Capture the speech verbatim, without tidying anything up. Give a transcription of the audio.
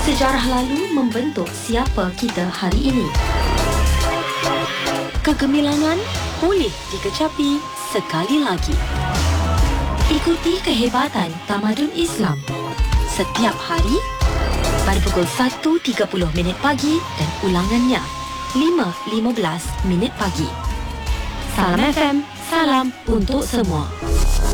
Sejarah lalu membentuk siapa kita hari ini. Kegemilangan boleh dikecapi sekali lagi. Ikuti kehebatan tamadun Islam setiap hari pada pukul satu tiga puluh minit pagi dan ulangannya lima lima belas minit pagi. Salam F M, salam untuk semua.